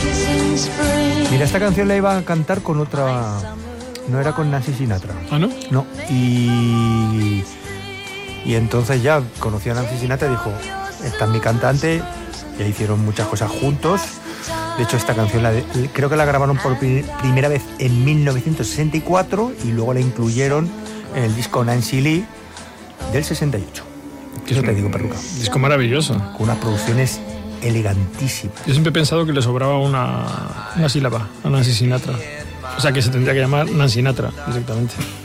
Mira, esta canción la iba a cantar con otra... No era con Nancy Sinatra. ¿Ah, no? No. Y entonces ya conocí a Nancy Sinatra y dijo, esta es mi cantante. Ya hicieron muchas cosas juntos. De hecho, esta canción creo que la grabaron por primera vez en 1964 y luego la incluyeron en el disco Nancy Lee del 68. Eso te digo, Perruca. Disco maravilloso. Con unas producciones elegantísimas. Yo siempre he pensado que le sobraba una sílaba a Nancy Sinatra. O sea, que se tendría que llamar Nancy Sinatra directamente.